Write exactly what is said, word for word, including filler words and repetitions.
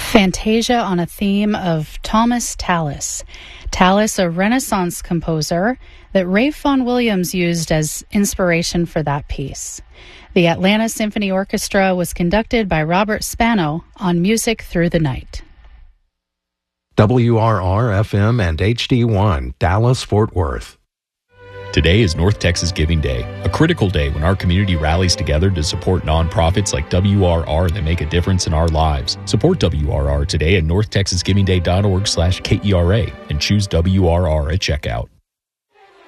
Fantasia on a theme of Thomas Tallis. Tallis, a Renaissance composer that Ralph Vaughan Williams used as inspiration for that piece. The Atlanta Symphony Orchestra was conducted by Robert Spano on Music Through the Night. W R R F M and H D one, Dallas, Fort Worth. Today is North Texas Giving Day, a critical day when our community rallies together to support nonprofits like W R R that make a difference in our lives. Support W R R today at north texas giving day dot org slash K E R A and choose W R R at checkout.